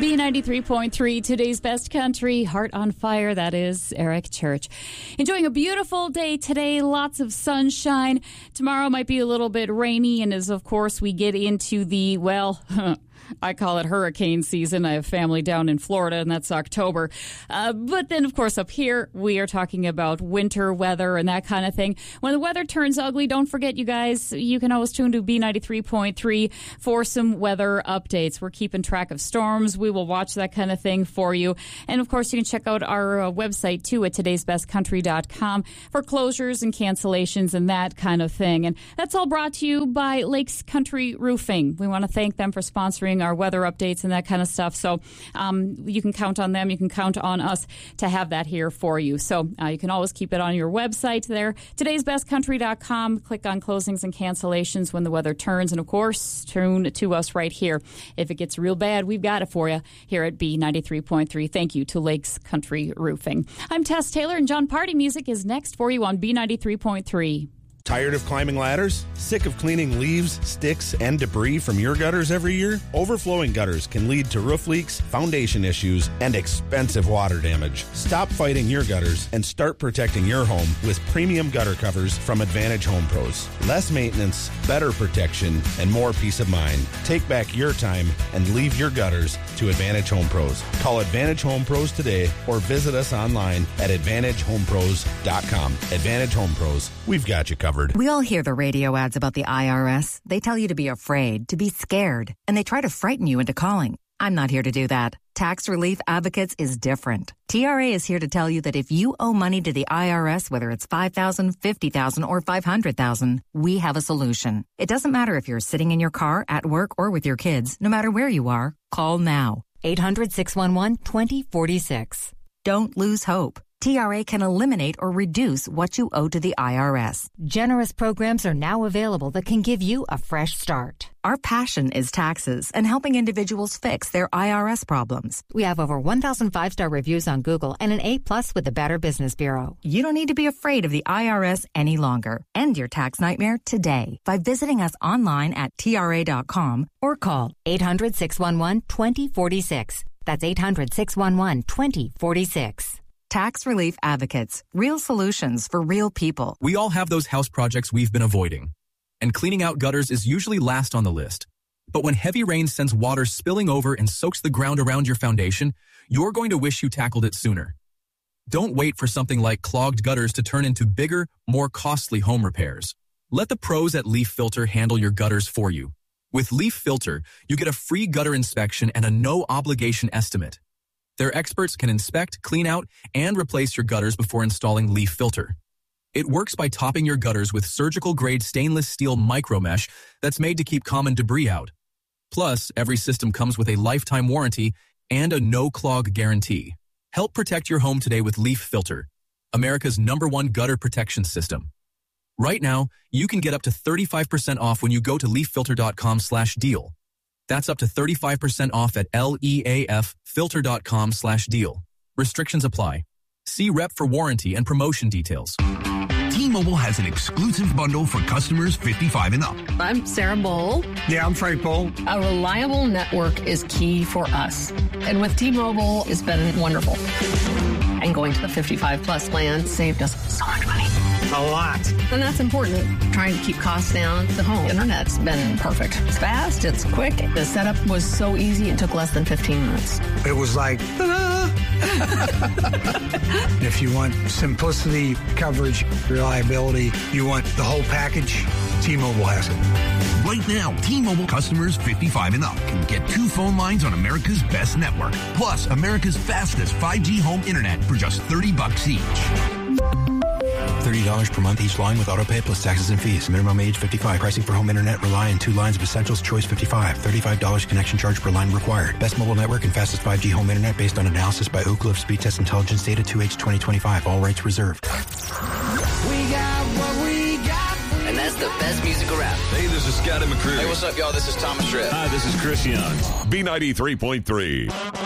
B93.3, today's best country, Heart on Fire, that is Eric Church. Enjoying a beautiful day today, lots of sunshine. Tomorrow might be a little bit rainy, and as of course we get into the, I call it hurricane season. I have family down in Florida, and that's October. But then, of course, up here, we are talking about winter weather and that kind of thing. When the weather turns ugly, don't forget, you guys, you can always tune to B93.3 for some weather updates. We're keeping track of storms. We will watch that kind of thing for you. And, of course, you can check out our website, too, at today'sbestcountry.com for closures and cancellations and that kind of thing. And that's all brought to you by Lakes Country Roofing. We want to thank them for sponsoring our weather updates and that kind of stuff. So you can count on them. You can count on us to have that here for you. So you can always keep it on your website there, today'sbestcountry.com. Click on closings and cancellations when the weather turns. And, of course, tune to us right here. If it gets real bad, we've got it for you here at B93.3. Thank you to Lakes Country Roofing. I'm Tess Taylor, and John Party Music is next for you on B93.3. Tired of climbing ladders? Sick of cleaning leaves, sticks, and debris from your gutters every year? Overflowing gutters can lead to roof leaks, foundation issues, and expensive water damage. Stop fighting your gutters and start protecting your home with premium gutter covers from Advantage Home Pros. Less maintenance, better protection, and more peace of mind. Take back your time and leave your gutters to Advantage Home Pros. Call Advantage Home Pros today or visit us online at AdvantageHomePros.com. Advantage Home Pros, we've got you covered. We all hear the radio ads about the IRS. They tell you to be afraid, to be scared, and they try to frighten you into calling. I'm not here to do that. Tax Relief Advocates is different. TRA is here to tell you that if you owe money to the IRS, whether it's $5,000, $50,000, or $500,000, we have a solution. It doesn't matter if you're sitting in your car, at work, or with your kids. No matter where you are, call now. 800-611-2046. Don't lose hope. TRA can eliminate or reduce what you owe to the IRS. Generous programs are now available that can give you a fresh start. Our passion is taxes and helping individuals fix their IRS problems. We have over 1,000 5-star reviews on Google and an A+ with the Better Business Bureau. You don't need to be afraid of the IRS any longer. End your tax nightmare today by visiting us online at TRA.com or call 800-611-2046. That's 800-611-2046. Tax Relief Advocates. Real solutions for real people. We all have those house projects we've been avoiding. And cleaning out gutters is usually last on the list. But when heavy rain sends water spilling over and soaks the ground around your foundation, you're going to wish you tackled it sooner. Don't wait for something like clogged gutters to turn into bigger, more costly home repairs. Let the pros at Leaf Filter handle your gutters for you. With Leaf Filter, you get a free gutter inspection and a no-obligation estimate. Their experts can inspect, clean out, and replace your gutters before installing Leaf Filter. It works by topping your gutters with surgical-grade stainless steel micromesh that's made to keep common debris out. Plus, every system comes with a lifetime warranty and a no-clog guarantee. Help protect your home today with Leaf Filter, America's #1 gutter protection system. Right now, you can get up to 35% off when you go to leaffilter.com/deal. That's up to 35% off at leaffilter.com/deal. Restrictions apply. See Rep for warranty and promotion details. T-Mobile has an exclusive bundle for customers 55 and up. I'm Sarah Bowl. Yeah, I'm Frank Bowl. A reliable network is key for us. And with T-Mobile, it's been wonderful. And going to the 55-plus plan saved us so much money. A lot. And that's important. Trying to keep costs down. The home internet's been perfect. It's fast. It's quick. The setup was so easy. It took less than 15 minutes. It was like, ta-da! If you want simplicity, coverage, reliability, you want the whole package, T-Mobile has it. Right now, T-Mobile customers 55 and up can get 2 phone lines on America's best network, plus America's fastest 5G home internet for just $30 each. $30 per month each line with autopay plus taxes and fees. Minimum age 55. Pricing for home internet rely on 2 lines of Essentials Choice 55. $35 connection charge per line required. Best mobile network and fastest 5G home internet based on analysis by Oak Cliff Speed Test Intelligence data 2H 2025. All rights reserved. We got what we got. And that's the best music around. Hey, this is Scotty McCreery. Hey, what's up, y'all? This is Thomas Rhett. Hi, this is Chris Young. B93.3.